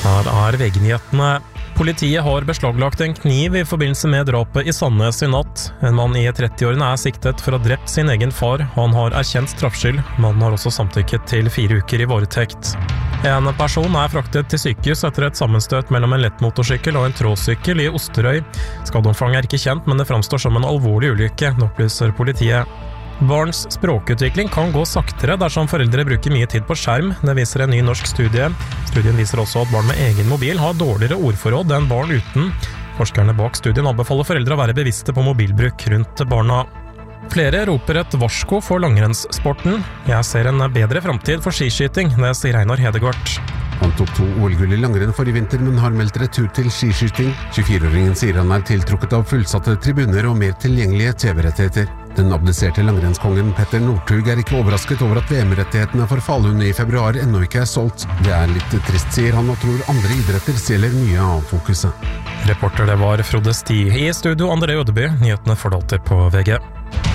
Her VG-nyhetene. Politiet har beslaglagt en kniv i forbindelse med drapet i Sandnes i natt. En mann i 30-årene siktet for å ha drept sin egen far. Han har erkjent straffskyld. Mannen har også samtykket til 4 uker i varetekt. En person fraktet til sykehus etter et sammenstøt mellom en lettmotorsykkel og en tråsykkel i Osterøy. Skadeomfanget ikke kjent, men det framstår som en alvorlig ulykke, opplyser politiet. Barns språkutvikling kan gå saktere dersom foreldre bruker mye tid på skjerm. Det viser en ny norsk studie. Studien viser også at barn med egen mobil har dårligere ordforråd enn barn uten. Forskerne bak studien anbefaler foreldre å være bevisste på mobilbruk rundt barna. Flere roper et varsko for langrennssporten. Jeg ser en bedre framtid for skiskyting, det sier Einar Hedegaard. Han tok 2 OL-gull i langrenn forrige vinter, men har meldt retur til skiskyting. 24-åringen sier han tiltrukket av fullsatte tribuner og mer tilgjengelige TV-rettigheter. Den abdiserte langrennskongen Petter Northug ikke overrasket over at VM-rettighetene for Falun i februar ennå ikke solgt. Det litt trist, sier han, og tror andre idretter stjeler mye av fokuset. Reporter det var Frode Sti. I studio André Ødeby, nyhetene fordalte på VG.